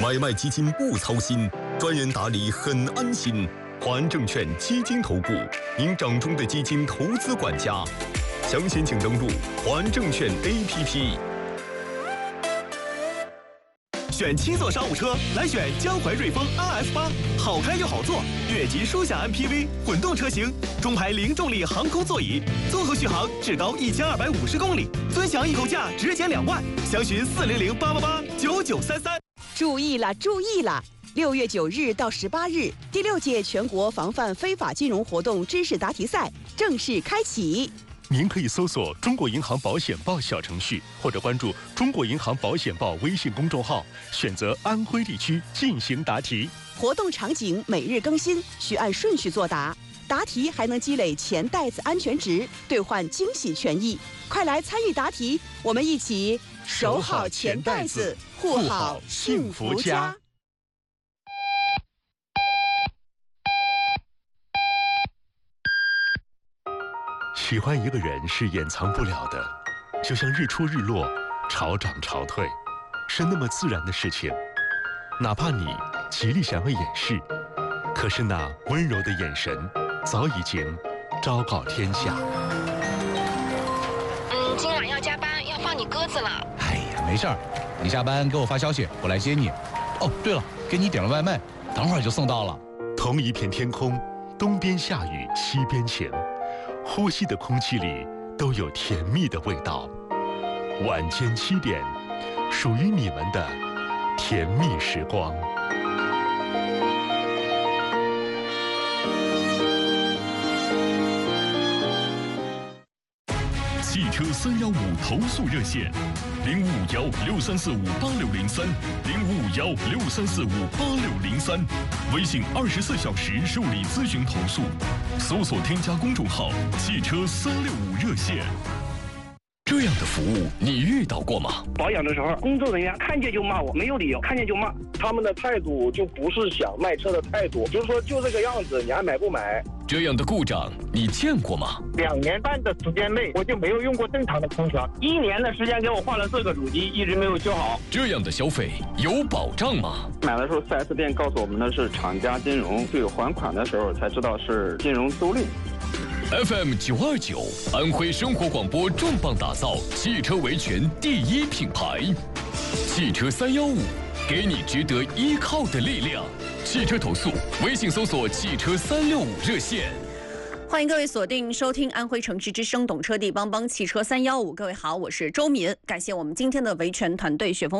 买卖基金不操心，专人打理很安心。华安证券基金投顾，您掌中的基金投资管家。详情请登录华安证券 APP。 选7座商务车，来选江淮瑞风 RF8，好开又好坐，越级舒享 MPV 混动车型，中排零重力航空座椅，综合续航至高1250公里，尊享易购价直减2万，详询400-888-9933。 注意了，注意了！6月9日到18日，第6届全国防范非法金融活动知识答题赛正式开启。 您可以搜索中国银行保险报小程序，或者关注中国银行保险报微信公众号，选择安徽地区进行答题。 活动场景每日更新，需按顺序作答。答题还能积累钱袋子安全值，兑换惊喜权益。快来参与答题，我们一起守好钱袋子，护好幸福家。 喜欢一个人是掩藏不了的，就像日出日落、潮涨潮退，是那么自然的事情。哪怕你极力想要掩饰，可是那温柔的眼神早已经昭告天下。 今晚要加班，要放你鸽子了。 哎呀，没事儿，你下班给我发消息，我来接你。哦，对了，给你点了外卖，等会儿就送到了。 同一片天空，东边下雨，西边晴。呼吸的空气里都有甜蜜的味道。晚间7点，属于你们的甜蜜时光。 汽车315投诉热线：0551-6345-8603，0551-6345-8603，微信24小时受理咨询投诉，搜索添加公众号“汽车365热线”。 这样的服务你遇到过吗？ 保养的时候，工作人员看见就骂我，没有理由，看见就骂。 他们的态度就不是想卖车的态度，就是说就这个样子，你还买不买？ 这样的故障你见过吗 ？2年半的时间内，我就没有用过正常的空调。1年的时间给我换了4个主机，一直没有修好。 这样的消费有保障吗？ 买的时候 4S 店告诉我们的是厂家金融，对还款的时候才知道是金融租赁。 FM 929，安徽生活广播重磅打造汽车维权第1品牌，汽车315，给你值得依靠的力量。汽车投诉，微信搜索汽车365热线。 欢迎各位锁定收听安徽城市之声，懂车帝帮帮汽车315。各位好，我是周敏，感谢我们今天的维权团队雪峰。